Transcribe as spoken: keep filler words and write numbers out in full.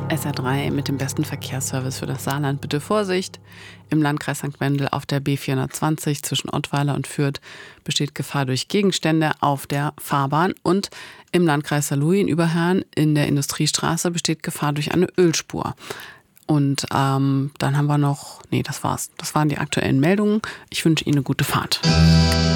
S R drei mit dem besten Verkehrsservice für das Saarland. Bitte Vorsicht! Im Landkreis Sankt Wendel auf der B vierhundertzwanzig zwischen Ottweiler und Fürth besteht Gefahr durch Gegenstände auf der Fahrbahn. Und im Landkreis Saarlouis in Überherrn in der Industriestraße besteht Gefahr durch eine Ölspur. Und ähm, dann haben wir noch, nee, das war's. Das waren die aktuellen Meldungen. Ich wünsche Ihnen eine gute Fahrt.